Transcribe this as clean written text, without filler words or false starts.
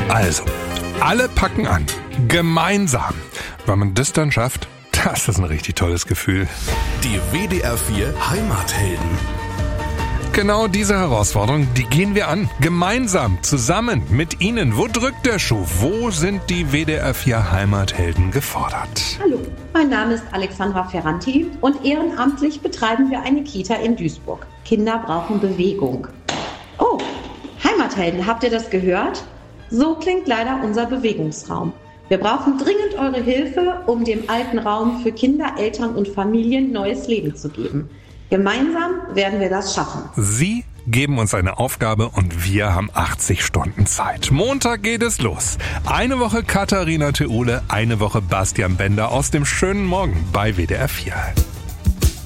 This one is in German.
Also, alle packen an. Gemeinsam. Wenn man das dann schafft, das ist ein richtig tolles Gefühl. Die WDR 4 Heimathelden. Genau diese Herausforderung, die gehen wir an. Gemeinsam, zusammen mit Ihnen. Wo drückt der Schuh? Wo sind die WDR 4 Heimathelden gefordert? Hallo, mein Name ist Alexandra Ferranti und ehrenamtlich betreiben wir eine Kita in Duisburg. Kinder brauchen Bewegung. Oh, Heimathelden, habt ihr das gehört? So klingt leider unser Bewegungsraum. Wir brauchen dringend eure Hilfe, um dem alten Raum für Kinder, Eltern und Familien neues Leben zu geben. Gemeinsam werden wir das schaffen. Sie geben uns eine Aufgabe und wir haben 80 Stunden Zeit. Montag geht es los. Eine Woche Katharina Theule, eine Woche Bastian Bender aus dem schönen Morgen bei WDR 4.